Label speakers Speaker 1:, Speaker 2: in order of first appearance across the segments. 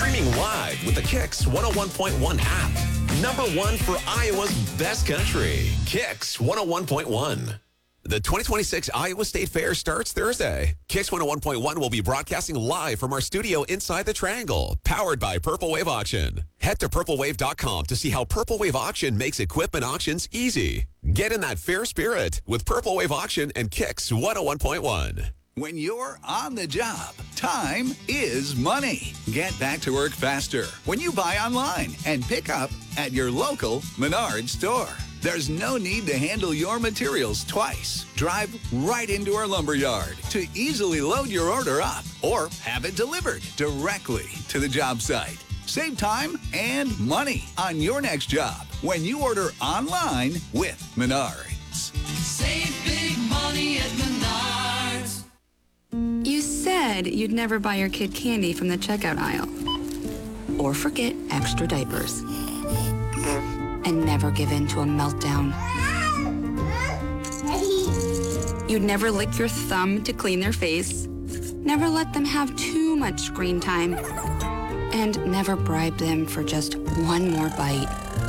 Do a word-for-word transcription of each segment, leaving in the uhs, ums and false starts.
Speaker 1: Streaming live with the Kicks one oh one point one app. Number one for Iowa's best country. Kicks one oh one point one. The twenty twenty-six Iowa State Fair starts Thursday. Kicks one oh one point one will be broadcasting live from our studio inside the Triangle, powered by Purple Wave Auction. Head to purple wave dot com to see how Purple Wave Auction makes equipment auctions easy. Get in that fair spirit with Purple Wave Auction and Kicks one oh one point one.
Speaker 2: When you're on the job, time is money. Get back to work faster when you buy online and pick up at your local Menards store. There's no need to handle your materials twice. Drive right into our lumber yard to easily load your order up or have it delivered directly to the job site. Save time and money on your next job when you order online with Menards.
Speaker 3: Save big money at Menards.
Speaker 4: You said you'd never buy your kid candy from the checkout aisle. Or forget extra diapers. And never give in to a meltdown. You'd never lick your thumb to clean their face. Never let them have too much screen time. And never bribe them for just one more bite.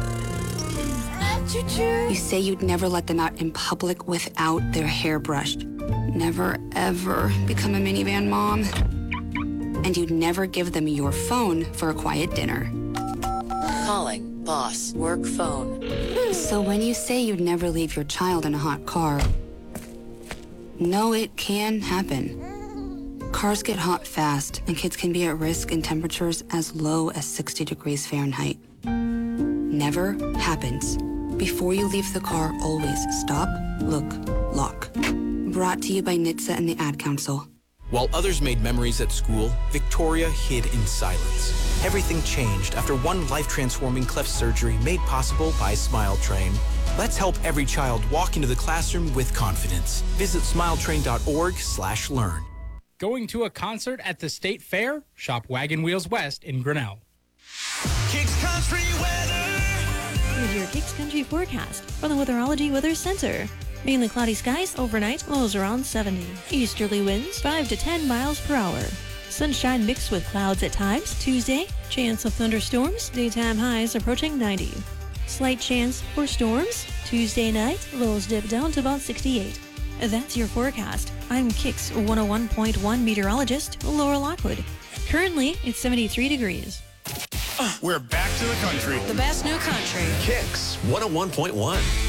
Speaker 4: You say you'd never let them out in public without their hair brushed. Never, ever become a minivan mom. And you'd never give them your phone for a quiet dinner.
Speaker 5: Calling boss work phone.
Speaker 4: So when you say you'd never leave your child in a hot car, no, it can happen. Cars get hot fast, and kids can be at risk in temperatures as low as sixty degrees Fahrenheit. Never happens. Before you leave the car, always stop, look, lock. Brought to you by N H T S A and the Ad Council.
Speaker 6: While others made memories at school, Victoria hid in silence. Everything changed after one life-transforming cleft surgery made possible by Smile Train. Let's help every child walk into the classroom with confidence. Visit smiletrain.org slash learn.
Speaker 7: Going to a concert at the State Fair? Shop Wagon Wheels West in Grinnell.
Speaker 3: Kicks Country weather.
Speaker 8: Here's your Kicks Country forecast from the Weatherology Weather Center. Mainly cloudy skies overnight, lows around seventy. Easterly winds five to ten miles per hour. Sunshine mixed with clouds at times. Tuesday, chance of thunderstorms. Daytime highs approaching ninety. Slight chance for storms. Tuesday night, lows dip down to about sixty-eight. That's your forecast. I'm Kicks one oh one point one meteorologist Laura Lockwood. Currently, it's seventy-three degrees.
Speaker 1: We're back to the country.
Speaker 5: The best new country.
Speaker 1: Kicks one oh one point one.